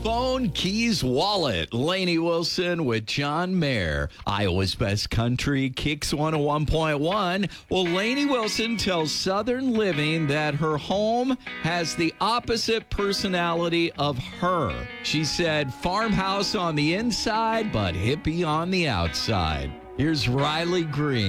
Phone, keys, wallet. Lainey Wilson with John Mayer. Iowa's best country, Kicks 101.1. Well, Lainey Wilson tells Southern Living that her home has the opposite personality of her. She said, farmhouse on the inside, but hippie on the outside. Here's Riley Green.